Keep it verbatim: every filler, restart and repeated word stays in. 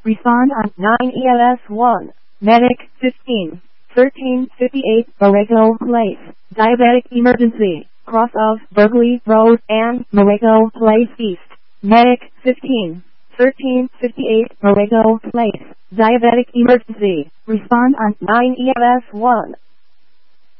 Respond on nine E L S one. Medic fifteen. thirteen fifty-eight Borrego Place. Diabetic emergency. Cross of Berkeley Road and Borrego Place East. Medic fifteen. thirteen fifty-eight Borrego Place. Diabetic emergency. Respond on nine E L S one.